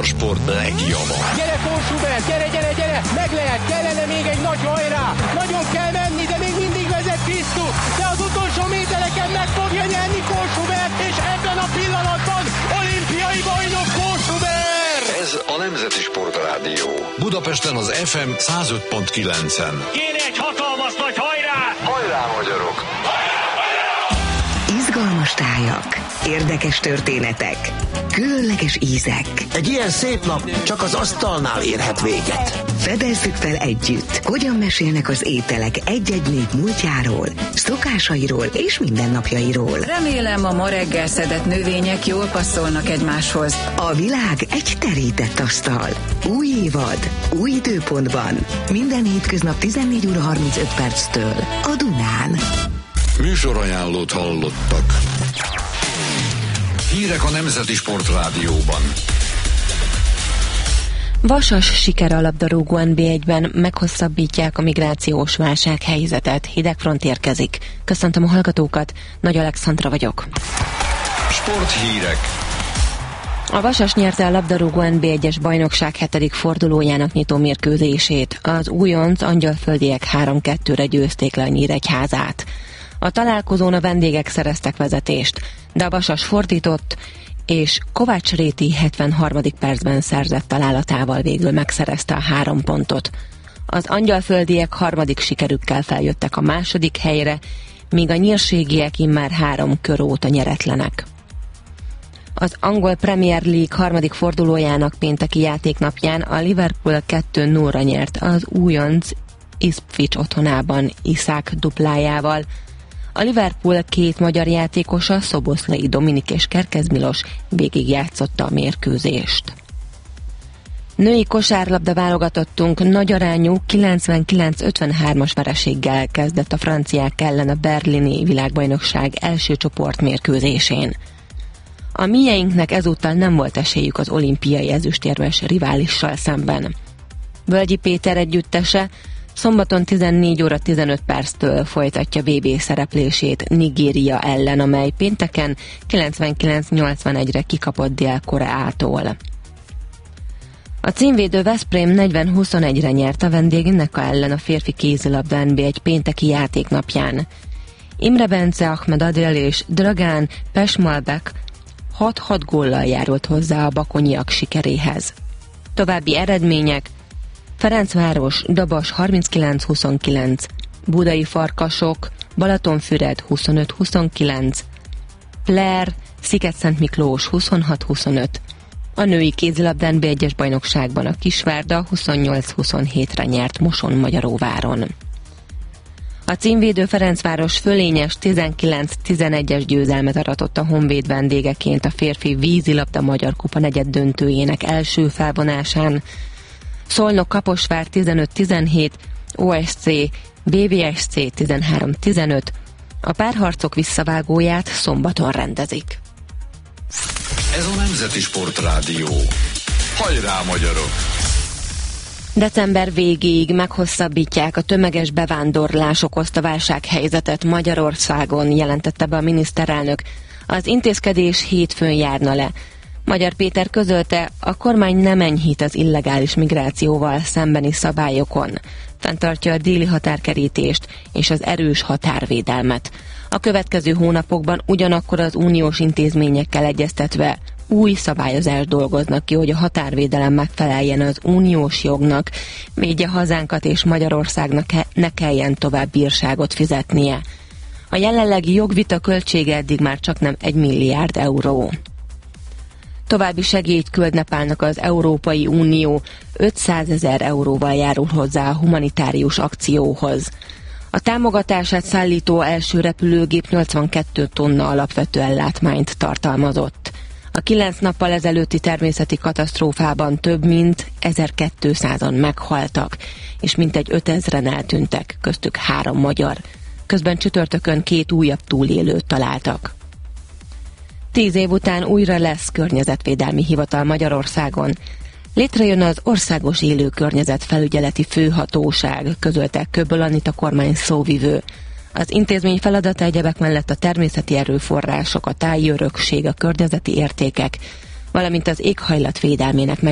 magyar sport legjava. Gyere Kósubert, gyere! Meg lehet, kellene még egy nagy hajrá! Nagyon kell menni, de még mindig vezet Krisztus, de az utolsó métereken meg fogja nyerni Kósubert, és ebben a pillanatban olimpiai bajnok Kósubert! Ez a Nemzeti Sportrádió. Budapesten az FM 105.9-en. Kéne egy hatalmas nagy hajrá! Hajrá, magyarok! Izgalmas tájak, érdekes történetek, különleges ízek. Egy ilyen szép nap csak az asztalnál érhet véget. Fedezzük fel együtt, hogyan mesélnek az ételek egy-egy nép múltjáról, szokásairól és mindennapjairól. Remélem, a ma reggel szedett növények jól passzolnak egymáshoz. A világ egy terített asztal. Új évad, új időpontban. Minden hétköznap 14 óra 35 perctől a Dunán. Műsorajánlót hallottak. Hírek a Nemzeti Sportrádióban. Vasas siker a labdarúgó NB1-ben, meghosszabbítják a migrációs válsághelyzetet. Hidegfront érkezik. Köszöntöm a hallgatókat, Nagy Alexandra vagyok. Sporthírek. A Vasas nyerte a labdarúgó NB1-es bajnokság 7. fordulójának nyitó mérkőzését. Az újonc angyalföldiek 3-2-re győzték le a Nyíregyházát. A találkozón a vendégek szereztek vezetést, de a Vasas fordított, és Kovács Réti 73. percben szerzett találatával végül megszerezte a 3 pontot. Az angyalföldiek harmadik sikerükkel feljöttek a második helyre, míg a nyírségiek immár 3 kör óta nyeretlenek. Az angol Premier League harmadik fordulójának pénteki játéknapján a Liverpool 2-0-ra nyert az újonc Ipswich otthonában Iszák duplájával. A Liverpool 2 magyar játékosa, Szoboszlai Dominik és Kerkez Milos végigjátszotta a mérkőzést. Női kosárlabda válogatottunk nagyarányú 99-53-as vereséggel kezdett a franciák ellen a berlini világbajnokság első csoportmérkőzésén. A mieinknek ezúttal nem volt esélyük az olimpiai ezüstérmes riválissal szemben. Völgyi Péter együttese szombaton 14 óra 15 perctől folytatja VB szereplését Nigéria ellen, amely pénteken 99-81-re kikapott Dél-Koreától. A címvédő Veszprém 40-21-re nyert a vendég Neka ellen a férfi kézilabda NB1 pénteki játéknapján. Imre Bence, Ahmed Adel és Dragán Pesmalbek 6-6 góllal járult hozzá a bakonyiak sikeréhez. További eredmények: Ferencváros, Dabas 39-29, Budai Farkasok, Balatonfüred 25-29, Pler, Sziget-Szent Miklós 26-25, a női kézilabda NB1-es bajnokságban a Kisvárda 28-27-re nyert Moson-Magyaróváron. A címvédő Ferencváros fölényes 19-11-es győzelmet aratott a Honvéd vendégeként a férfi vízilabda Magyar Kupa negyeddöntőjének első felvonásán. Szolnok Kaposvár 15-17, OSC, BVSC 13-15, a párharcok visszavágóját szombaton rendezik. Ez a Nemzeti Sportrádió. Hajrá, magyarok! December végéig meghosszabbítják a tömeges bevándorlás okozta válsághelyzetet Magyarországon, jelentette be a miniszterelnök. Az intézkedés hétfőn járna le. Magyar Péter közölte, a kormány nem enyhít az illegális migrációval szembeni szabályokon. Fenntartja a déli határkerítést és az erős határvédelmet. A következő hónapokban ugyanakkor az uniós intézményekkel egyeztetve új szabályozást dolgoznak ki, hogy a határvédelem megfeleljen az uniós jognak, védje hazánkat és Magyarországnak ne kelljen tovább bírságot fizetnie. A jelenlegi jogvita költsége eddig már csaknem 1 milliárd euró. További segélyt küld Nepálnak az Európai Unió, 500 000 euróval járul hozzá a humanitárius akcióhoz. A támogatását szállító első repülőgép 82 tonna alapvető ellátmányt tartalmazott. A 9 nappal ezelőtti természeti katasztrófában több mint 1200-an meghaltak, és mintegy 5000-en eltűntek, köztük 3 magyar. Közben csütörtökön 2 újabb túlélőt találtak. 10 év után újra lesz környezetvédelmi hivatal Magyarországon. Létrejön az Országos Élő Környezetfelügyeleti Főhatóság, közölte Köböl Anita kormány szóvivő. Az intézmény feladata egyebek mellett a természeti erőforrások, a táji örökség, a környezeti értékek, valamint az éghajlat védelmének